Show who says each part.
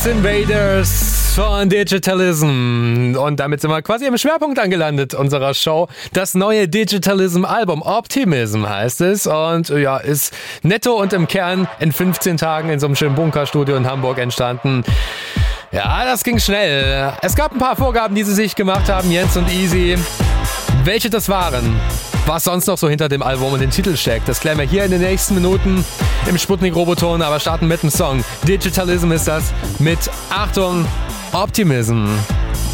Speaker 1: Invaders von Digitalism. Und damit sind wir quasi im Schwerpunkt angelandet unserer Show. Das neue Digitalism-Album, Optimism heißt es. Und ja, ist netto und im Kern in 15 Tagen in so einem schönen Bunkerstudio in Hamburg entstanden. Ja, das ging schnell. Es gab ein paar Vorgaben, die sie sich gemacht haben, Jens und Easy. Welche das waren, was sonst noch so hinter dem Album und den Titel steckt, das klären wir hier in den nächsten Minuten im Sputnik-Roboton, aber starten mit dem Song. Digitalism ist das mit, Achtung, Optimism.